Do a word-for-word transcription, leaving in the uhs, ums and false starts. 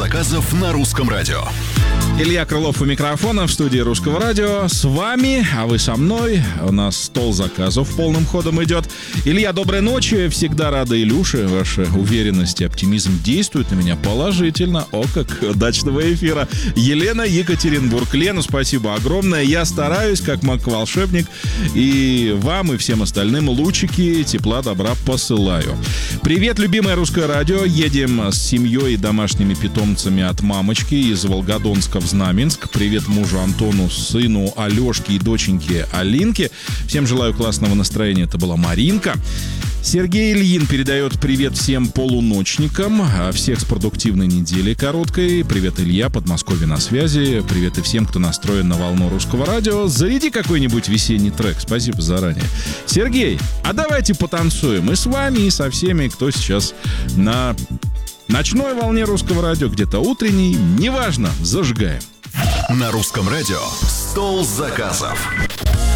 заказов на Русском радио. Илья Крылов у микрофона в студии Русского радио. С вами, а вы со мной. У нас стол заказов полным ходом идет. Илья, доброй ночи. Всегда рада, Илюша. Ваша уверенность и оптимизм действуют на меня положительно. О, как удачного эфира. Елена, Екатеринбург. Лена, спасибо огромное. Я стараюсь, как маг-волшебник. И вам, и всем остальным лучики тепла, добра посылаю. Привет, любимое Русское радио. Едем с семьей и домашними питомцами от мамочки из Волгодонска в Знаменск. Привет мужу Антону, сыну Алешке и доченьке Алинке. Всем желаю классного настроения. Это была Маринка. Сергей Ильин передает привет всем полуночникам. Всех с продуктивной недели короткой. Привет, Илья, Подмосковье на связи. Привет и всем, кто настроен на волну Русского радио. Заряди какой-нибудь весенний трек. Спасибо заранее. Сергей, а давайте потанцуем и с вами, и со всеми, кто сейчас на ночной волне Русского радио, где-то утренней, неважно, зажигаем. На Русском радио «Стол заказов».